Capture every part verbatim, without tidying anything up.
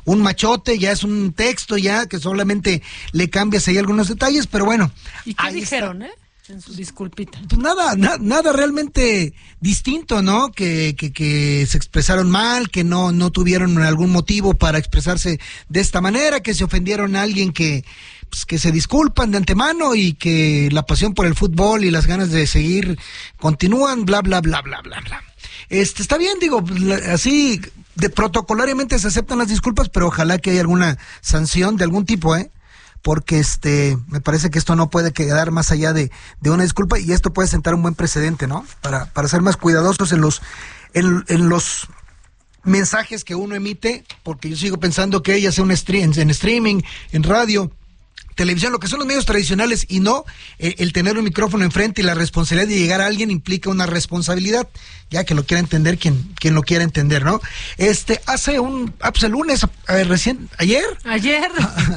un machote, ya es un texto ya que solamente le cambias ahí algunos detalles, pero bueno. ¿Y qué dijeron, está. eh? En su disculpita. Pues nada, na, nada realmente distinto, ¿no? Que, que, que se expresaron mal, que no, no tuvieron algún motivo para expresarse de esta manera, que se ofendieron a alguien que, pues, que se disculpan de antemano y que la pasión por el fútbol y las ganas de seguir continúan, bla, bla, bla, bla, bla, bla. Este, está bien, digo, así, de protocolariamente se aceptan las disculpas, pero ojalá que haya alguna sanción de algún tipo, ¿eh? Porque este me parece que esto no puede quedar más allá de, de una disculpa, y esto puede sentar un buen precedente, ¿no? Para, para ser más cuidadosos en los en, en los mensajes que uno emite, porque yo sigo pensando que ya sea un stream, en streaming, en radio, televisión, lo que son los medios tradicionales, y no eh, el tener un micrófono enfrente y la responsabilidad de llegar a alguien implica una responsabilidad, ya que lo quiera entender quien quien lo quiera entender, ¿no? Este, hace un, ah, pues el lunes, eh, recién, ayer. Ayer,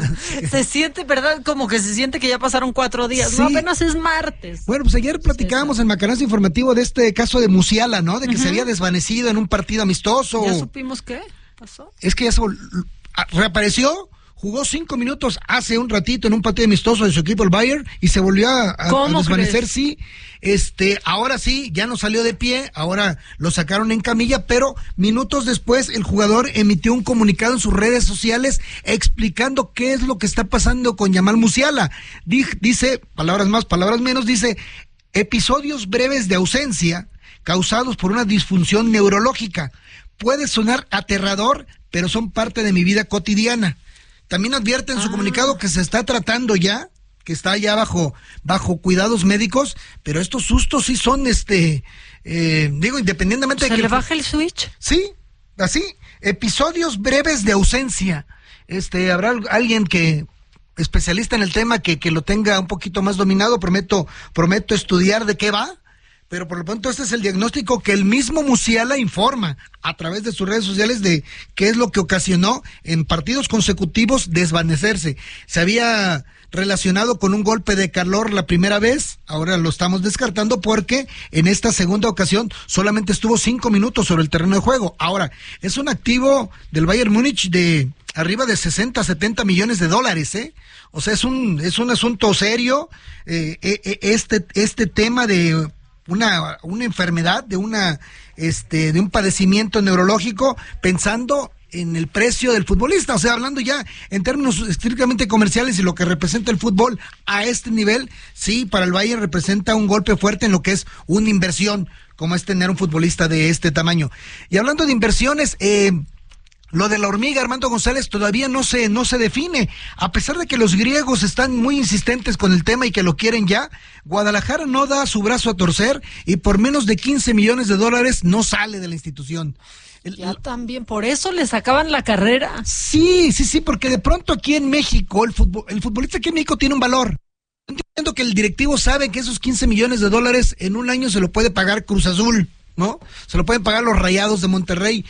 se siente, ¿verdad? Como que se siente que ya pasaron cuatro días, sí. No, apenas es martes. Bueno, pues ayer platicábamos sí, en Macanazo Informativo de este caso de Musiala, ¿no? De que uh-huh. se había desvanecido en un partido amistoso. ¿Ya supimos qué pasó? Es que ya se reapareció. Jugó cinco minutos hace un ratito en un partido amistoso de su equipo, el Bayern, y se volvió a, a, a desvanecer, crees? sí. Este, ahora sí, ya no salió de pie, ahora lo sacaron en camilla, pero minutos después el jugador emitió un comunicado en sus redes sociales explicando qué es lo que está pasando con Yamal Musiala. Dice, palabras más, palabras menos, dice, episodios breves de ausencia causados por una disfunción neurológica. Puede sonar aterrador, pero son parte de mi vida cotidiana. También advierte en su ah. comunicado que se está tratando ya, que está ya bajo bajo cuidados médicos, pero estos sustos sí son, este, eh, digo, independientemente ¿Se de que... ¿Se le baja el switch? Sí, así, episodios breves de ausencia. Este, habrá alguien que, especialista en el tema, que, que lo tenga un poquito más dominado, prometo, prometo estudiar de qué va. Pero por lo pronto este es el diagnóstico que el mismo Musiala informa a través de sus redes sociales de qué es lo que ocasionó en partidos consecutivos desvanecerse. Se había relacionado con un golpe de calor la primera vez, ahora lo estamos descartando porque en esta segunda ocasión solamente estuvo cinco minutos sobre el terreno de juego. Ahora, es un activo del Bayern Múnich de arriba de sesenta, setenta millones de dólares, ¿eh? O sea, es un, es un asunto serio, eh, eh, este, este tema de... una una enfermedad, de una este de un padecimiento neurológico, pensando en el precio del futbolista, o sea, hablando ya en términos estrictamente comerciales y lo que representa el fútbol a este nivel, sí, para el Bayern representa un golpe fuerte en lo que es una inversión, como es tener un futbolista de este tamaño. Y hablando de inversiones, eh lo de la hormiga, Armando González, todavía no se, no se define. A pesar de que los griegos están muy insistentes con el tema y que lo quieren ya, Guadalajara no da su brazo a torcer y por menos de quince millones de dólares no sale de la institución. El, ya también, por eso le sacaban la carrera. Sí, sí, sí, porque de pronto aquí en México, el fútbol, el futbolista aquí en México tiene un valor. Entiendo que el directivo sabe que esos quince millones de dólares en un año se lo puede pagar Cruz Azul, ¿no? Se lo pueden pagar los Rayados de Monterrey.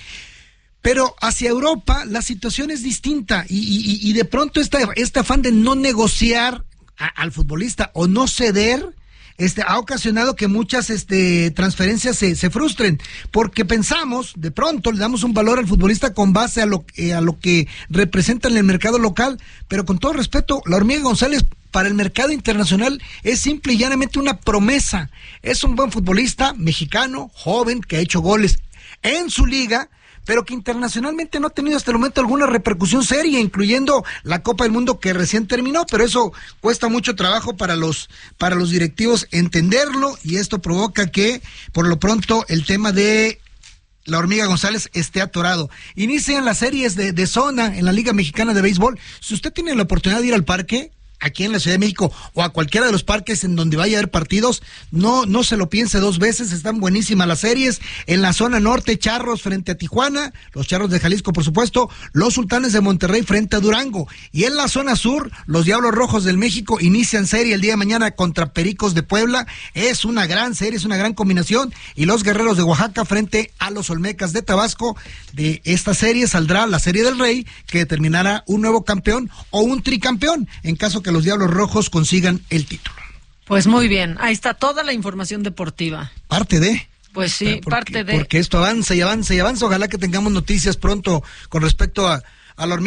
Pero hacia Europa la situación es distinta y, y, y de pronto esta, este afán de no negociar a, al futbolista o no ceder este, ha ocasionado que muchas este, transferencias se, se frustren, porque pensamos, de pronto le damos un valor al futbolista con base a lo, eh, a lo que representa en el mercado local, pero con todo respeto, la Hormiga González para el mercado internacional es simple y llanamente una promesa. Es un buen futbolista mexicano, joven, que ha hecho goles en su liga, pero que internacionalmente no ha tenido hasta el momento alguna repercusión seria, incluyendo la Copa del Mundo que recién terminó, pero eso cuesta mucho trabajo para los para los directivos entenderlo, y esto provoca que por lo pronto el tema de la Hormiga González esté atorado. Inician las series de, de zona en la Liga Mexicana de Béisbol. Si usted tiene la oportunidad de ir al parque, aquí en la Ciudad de México, o a cualquiera de los parques en donde vaya a haber partidos, no no se lo piense dos veces, están buenísimas las series. En la zona norte, Charros frente a Tijuana, los Charros de Jalisco, por supuesto, los Sultanes de Monterrey frente a Durango, y en la zona sur, los Diablos Rojos del México inician serie el día de mañana contra Pericos de Puebla. Es una gran serie, es una gran combinación, y los Guerreros de Oaxaca frente a los Olmecas de Tabasco. De esta serie saldrá la Serie del Rey, que determinará un nuevo campeón o un tricampeón, en caso que los Diablos Rojos consigan el título. Pues muy bien, ahí está toda la información deportiva. Parte de... Pues sí, porque, parte de... Porque esto avanza y avanza y avanza. Ojalá que tengamos noticias pronto con respecto a, a la Hormiga.